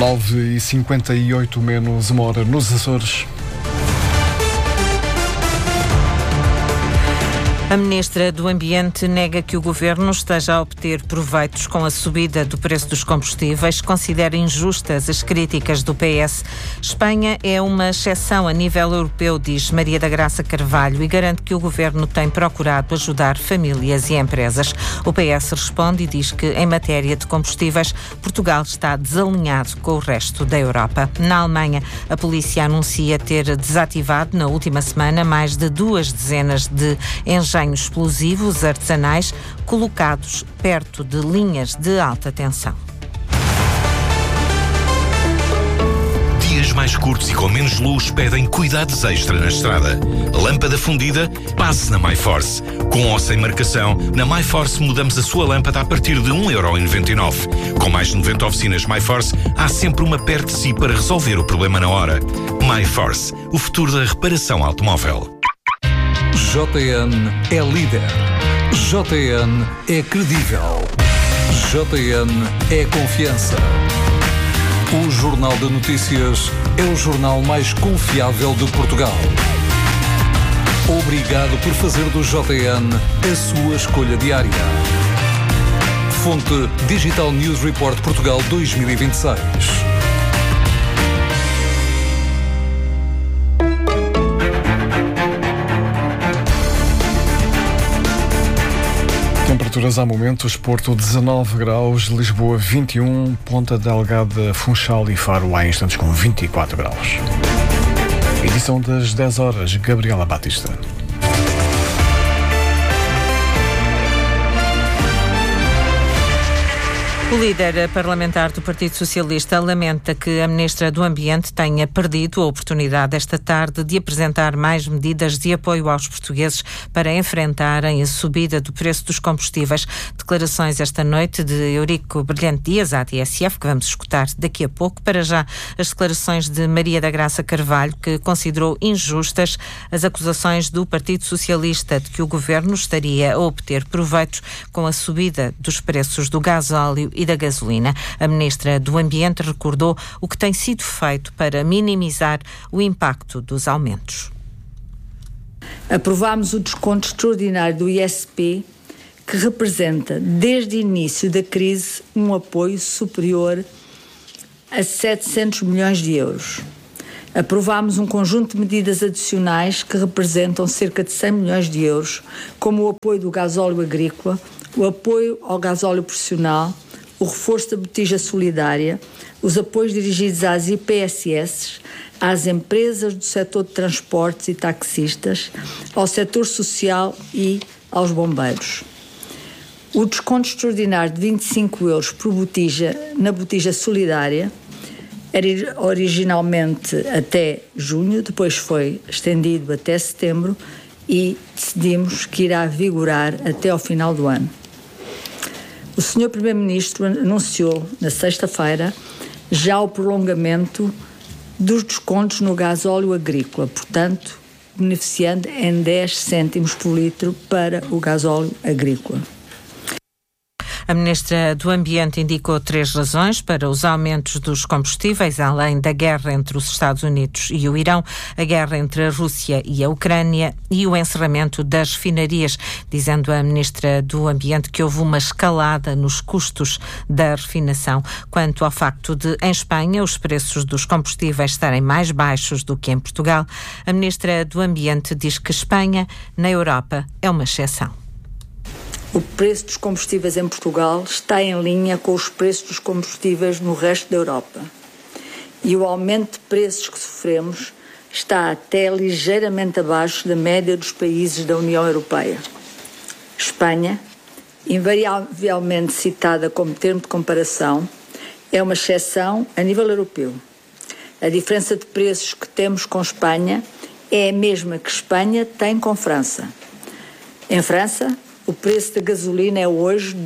9h58 menos uma hora nos Açores. A Ministra do Ambiente nega que o Governo esteja a obter proveitos com a subida do preço dos combustíveis. Considera injustas as críticas do PS. Espanha é uma exceção a nível europeu, diz Maria da Graça Carvalho, e garante que o Governo tem procurado ajudar famílias e empresas. O PS responde e diz que, em matéria de combustíveis, Portugal está desalinhado com o resto da Europa. Na Alemanha, a polícia anuncia ter desativado, na última semana, mais de 2 dezenas de engenhos explosivos artesanais colocados perto de linhas de alta tensão. Dias mais curtos e com menos luz pedem cuidados extra na estrada. Lâmpada fundida? Passe na MyForce. Com ou sem marcação, na MyForce mudamos a sua lâmpada a partir de 1,99€. Com mais de 90 oficinas MyForce, há sempre uma perto de si para resolver o problema na hora. MyForce, o futuro da reparação automóvel. JN é líder. JN é credível. JN é confiança. O Jornal de Notícias é o jornal mais confiável de Portugal. Obrigado por fazer do JN a sua escolha diária. Fonte Digital News Report Portugal 2026. Temperaturas há momentos: Porto 19 graus, Lisboa 21, Ponta Delgada, Funchal e Faro há instantes com 24 graus. Edição das 10 horas, Gabriela Batista. O líder parlamentar do Partido Socialista lamenta que a Ministra do Ambiente tenha perdido a oportunidade esta tarde de apresentar mais medidas de apoio aos portugueses para enfrentarem a subida do preço dos combustíveis. Declarações esta noite de Eurico Brilhante Dias à TSF, que vamos escutar daqui a pouco. Para já, as declarações de Maria da Graça Carvalho, que considerou injustas as acusações do Partido Socialista de que o Governo estaria a obter proveitos com a subida dos preços do gasóleo e da gasolina. A Ministra do Ambiente recordou o que tem sido feito para minimizar o impacto dos aumentos. Aprovámos o desconto extraordinário do ISP, que representa, desde o início da crise, um apoio superior a 700 milhões de euros. Aprovámos um conjunto de medidas adicionais que representam cerca de 100 milhões de euros, como o apoio do gasóleo agrícola, o apoio ao gasóleo profissional, o reforço da botija solidária, os apoios dirigidos às IPSS, às empresas do setor de transportes e taxistas, ao setor social e aos bombeiros. O desconto extraordinário de 25 euros por botija na botija solidária era originalmente até junho, depois foi estendido até setembro e decidimos que irá vigorar até ao final do ano. O Sr. Primeiro-Ministro anunciou na sexta-feira já o prolongamento dos descontos no gasóleo agrícola, portanto, beneficiando em 10 cêntimos por litro para o gasóleo agrícola. A Ministra do Ambiente indicou 3 razões para os aumentos dos combustíveis, além da guerra entre os Estados Unidos e o Irão, a guerra entre a Rússia e a Ucrânia e o encerramento das refinarias, dizendo a Ministra do Ambiente que houve uma escalada nos custos da refinação. Quanto ao facto de, em Espanha, os preços dos combustíveis estarem mais baixos do que em Portugal, a Ministra do Ambiente diz que Espanha, na Europa, é uma exceção. O preço dos combustíveis em Portugal está em linha com os preços dos combustíveis no resto da Europa. E o aumento de preços que sofremos está até ligeiramente abaixo da média dos países da União Europeia. Espanha, invariavelmente citada como termo de comparação, é uma exceção a nível europeu. A diferença de preços que temos com Espanha é a mesma que Espanha tem com França. Em França, o preço da gasolina é hoje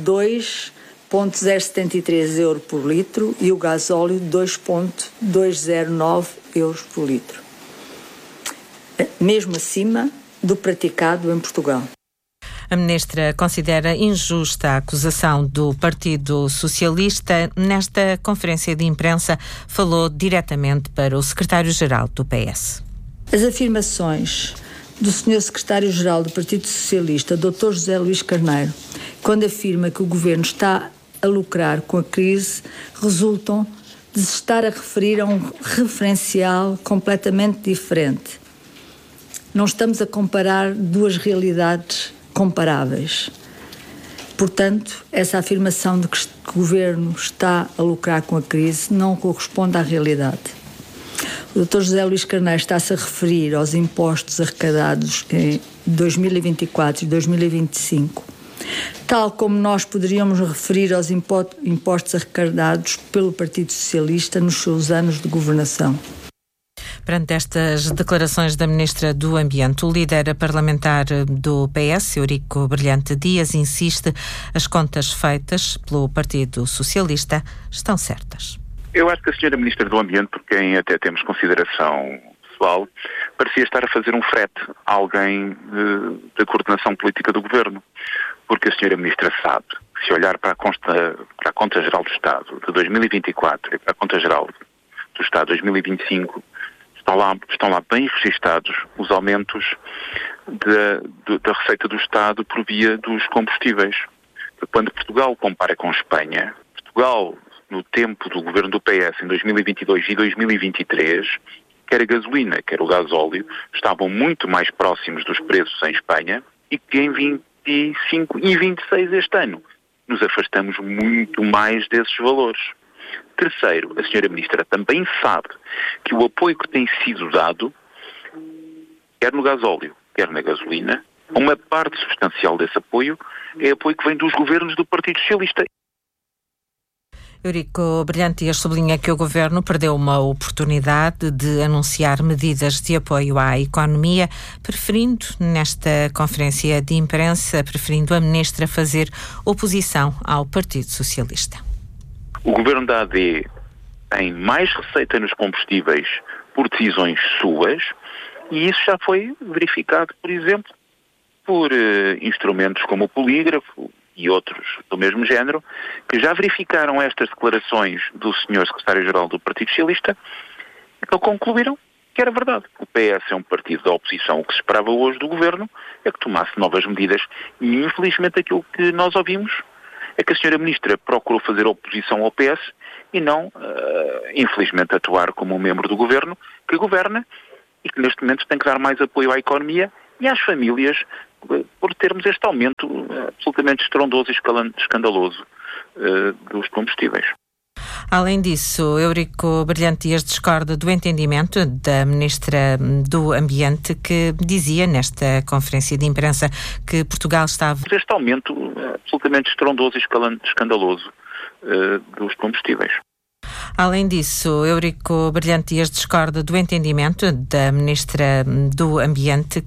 2,073 euros por litro e o gasóleo 2,209 euros por litro. Mesmo acima do praticado em Portugal. A ministra considera injusta a acusação do Partido Socialista. Nesta conferência de imprensa, falou diretamente para o secretário-geral do PS. As afirmações do Sr. Secretário-Geral do Partido Socialista, Dr. José Luís Carneiro, quando afirma que o Governo está a lucrar com a crise, resultam de se estar a referir a um referencial completamente diferente. Não estamos a comparar duas realidades comparáveis. Portanto, essa afirmação de que o Governo está a lucrar com a crise não corresponde à realidade. O Dr. José Luís Carneiro está-se a referir aos impostos arrecadados em 2024 e 2025, tal como nós poderíamos referir aos impostos arrecadados pelo Partido Socialista nos seus anos de governação. Perante estas declarações da Ministra do Ambiente, o líder parlamentar do PS, Eurico Brilhante Dias, insiste: as contas feitas pelo Partido Socialista estão certas. Eu acho que a senhora Ministra do Ambiente, por quem até temos consideração pessoal, parecia estar a fazer um frete a alguém da coordenação política do Governo. Porque a senhora Ministra sabe que, se olhar para a Conta Geral do Estado de 2024 e para a Conta Geral do Estado de 2025, estão lá bem registados os aumentos da receita do Estado por via dos combustíveis. Quando Portugal compara com Espanha, Portugal, no tempo do governo do PS, em 2022 e 2023, quer a gasolina, quer o gasóleo, estavam muito mais próximos dos preços em Espanha e que em 25 e 26 este ano nos afastamos muito mais desses valores. Terceiro, a senhora Ministra também sabe que o apoio que tem sido dado, quer no gasóleo, quer na gasolina, uma parte substancial desse apoio é apoio que vem dos governos do Partido Socialista. Eurico Brilhante Dias sublinha que o Governo perdeu uma oportunidade de anunciar medidas de apoio à economia, preferindo, nesta conferência de imprensa, a Ministra fazer oposição ao Partido Socialista. O Governo da AD tem mais receita nos combustíveis por decisões suas e isso já foi verificado, por exemplo, por instrumentos como o polígrafo e outros do mesmo género, que já verificaram estas declarações do Sr. Secretário-Geral do Partido Socialista e que concluíram que era verdade. O PS é um partido da oposição. O que se esperava hoje do Governo é que tomasse novas medidas e, infelizmente, aquilo que nós ouvimos é que a Sra. Ministra procurou fazer oposição ao PS e não, infelizmente, atuar como um membro do Governo que governa e que, neste momento, tem que dar mais apoio à economia e às famílias por termos este aumento absolutamente estrondoso e escandaloso dos combustíveis. Além disso, Eurico Brilhante Dias discorda do entendimento da Ministra do Ambiente, que dizia nesta conferência de imprensa que Portugal estava... Este aumento absolutamente estrondoso e escandaloso dos combustíveis. Além disso, Eurico Brilhante Dias discorda do entendimento da Ministra do Ambiente,